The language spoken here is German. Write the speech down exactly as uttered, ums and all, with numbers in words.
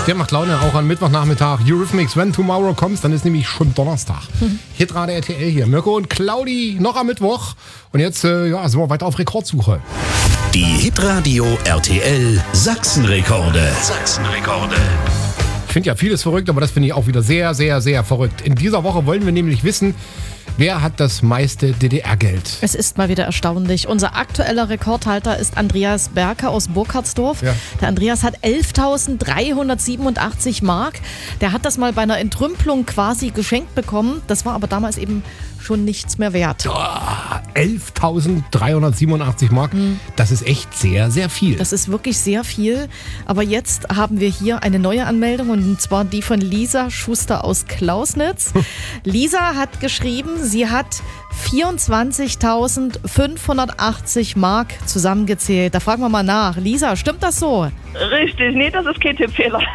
Der macht Laune auch am Mittwochnachmittag. Eurythmics, When Tomorrow Comes, dann ist nämlich schon Donnerstag. Mhm. Hitrate R T L hier. Mirko und Claudi noch am Mittwoch. Und jetzt äh, ja, sind wir weiter auf Rekordsuche. Die Hitradio R T L Sachsenrekorde. Sachsenrekorde. Ich finde ja vieles verrückt, aber das finde ich auch wieder sehr, sehr, sehr verrückt. In dieser Woche wollen wir nämlich wissen, wer hat das meiste D D R-Geld? Es ist mal wieder erstaunlich. Unser aktueller Rekordhalter ist Andreas Berker aus Burkhardsdorf. Ja. Der Andreas hat elftausenddreihundertsiebenundachtzig Mark. Der hat das mal bei einer Entrümpelung quasi geschenkt bekommen. Das war aber damals eben schon nichts mehr wert. Oh, elftausenddreihundertsiebenundachtzig Mark, hm. Das ist echt sehr, sehr viel. Das ist wirklich sehr viel. Aber jetzt haben wir hier eine neue Anmeldung und zwar die von Lisa Schuster aus Klausnitz. Lisa hat geschrieben, sie hat vierundzwanzigtausendfünfhundertachtzig Mark zusammengezählt. Da fragen wir mal nach. Lisa, stimmt das so? Richtig, nee, das ist kein Tippfehler.